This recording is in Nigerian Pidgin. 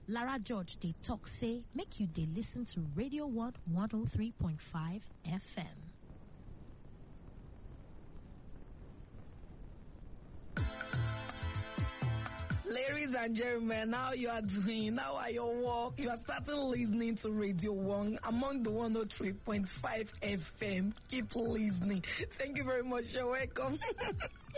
Lara George, they talk say, make you they listen to Radio 1 103.5 FM. Ladies and gentlemen, how you are doing? How are your work? You are starting listening to Radio 1 among the 103.5 FM. Keep listening. Thank you very much. You're welcome.